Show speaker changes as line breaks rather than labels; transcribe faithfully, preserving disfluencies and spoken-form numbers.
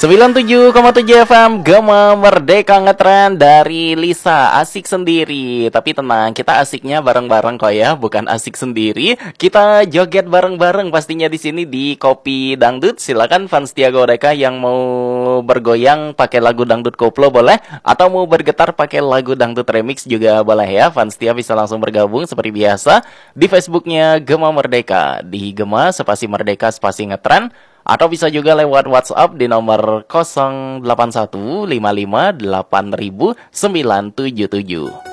sembilan puluh tujuh koma tujuh F M Gema Merdeka Ngetren dari Lisa. Asik sendiri, tapi tenang, kita asiknya bareng-bareng kok ya, bukan asik sendiri. Kita joget bareng-bareng pastinya di sini di Kopi Dangdut. Silakan fans Tiago Deka yang mau bergoyang pakai lagu dangdut koplo boleh, atau mau bergetar pakai lagu dangdut remix juga boleh ya. Fans Tia bisa langsung bergabung seperti biasa di Facebooknya Gema Merdeka, di Gema spasi Merdeka spasi Ngetren. Atau bisa juga lewat WhatsApp di nomor nol delapan satu lima lima delapan nol nol sembilan tujuh tujuh.